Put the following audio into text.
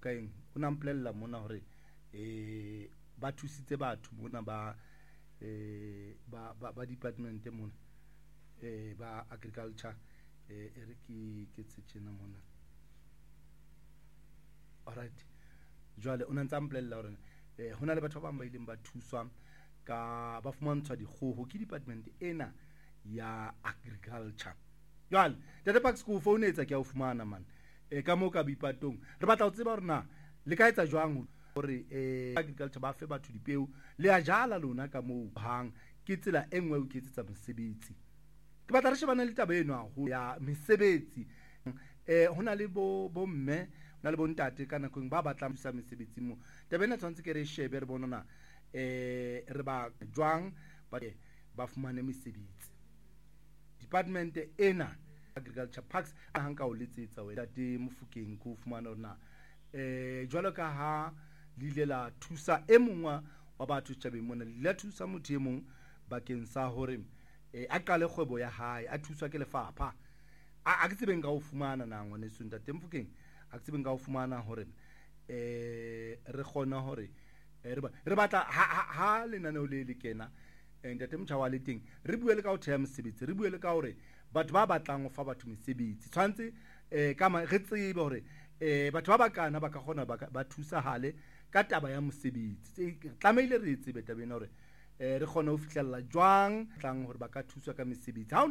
ka eng o na mpolella mona hore ba thusitse batho mona ba department mona ba agriculture re ke tsetjena mona. Alright, jwale o na ntse mpolella hore hona le batho ba bang ba ileng ba thuswa ka ba fumantshwa dikgoho ke department ena ya agriculture. Jwale Ntate Pax ko founetsa ke a o fumana man ka mo ka boipatong re batla ho tseba hore na le ka etsa jwang hore agriculture ba fe batho dipeo le a jala lona ka moo hang ke tsela e nngwe o ke etsetsa mosebetsi. Ke batla re shebana le taba eno ho ya mesebetsi hona le bo mme na le bo ntate ka nako ba batlang thusa mesebetsi mo taba ena tshwantse ke re shebe re bonona re ba jwang ba fumane mesebetsi. Department ena agriculture Pax hang ka o letsetsa wena Ntate Mofokeng ko fumana hore jwalo ka ha le ile la thusa e mongwe wa batho tjhabeng mona le thusa motho e mong bakeng sa hore a qale kgwebo ya hae a thuswa ke lefapha a ke tsebeng ka o fumana na ngwane se Ntate Mofokeng a ke tsebeng ka o fumana hore re kgona hore re batla ha lenaneo le kena Ntate Mtjhawa le teng re bue le ka ho theha mesebetsi re bue le ka hore batho ba batlang ho fa batho mesebetsi tshwantse ka re tsebe hore batho ba bakana ba ka kgona ba thusa hale ka taba ya mosebetsi tlameile re tsebe taba ena hore re kgona ho fihlella jwang tlang hore ba ka thuswa ka mesebetsi.